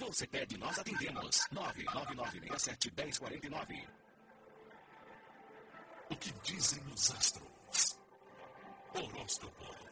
Você pede, nós atendemos. 99967-1049. O que dizem os astros? Horóscopo.